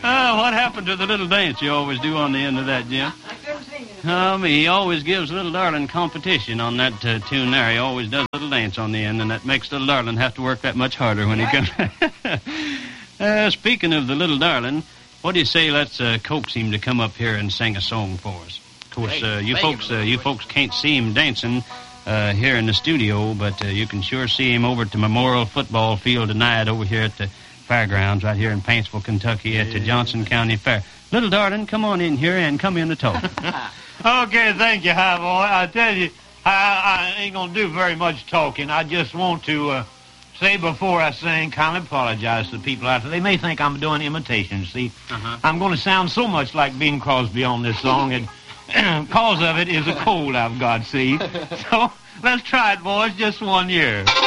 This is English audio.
What happened to the little dance you always do on the end of that, Jim? I couldn't sing it. He always gives Little Darling competition on that tune there. He always does a little dance on the end, and that makes Little Darling have to work that much harder when he comes. Speaking of the Little Darling, what do you say let's coax him to come up here and sing a song for us? Of course, you folks can't see him dancing here in the studio, but you can sure see him over at the Memorial Football Field tonight over here at the fairgrounds right here in Paintsville, Kentucky at the Johnson County Fair. Little Darling, come on in here and come in to talk. Okay, thank you, High Boy. I tell you, I ain't going to do very much talking. I just want to say before I sing, kind of apologize to the people out there. They may think I'm doing imitations, see. I'm going to sound so much like Bing Crosby on this song, and cause of it is a cold I've got, see. So let's try it, boys, just 1 year.